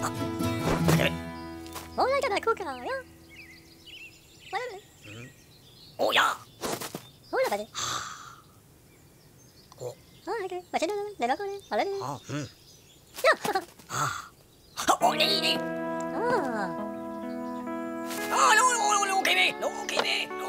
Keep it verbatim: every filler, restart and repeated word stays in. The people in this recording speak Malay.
Hola, cara, kuka, ja? Oh ja. Hola, pare. Oh. Ah, okay. Macam mana? Dah aku ni. Ala ni. Ah, hmm. Ya. Ah. Oh, ni ni. Ah. Ah, no, no, no, okay ni. No, okay ni.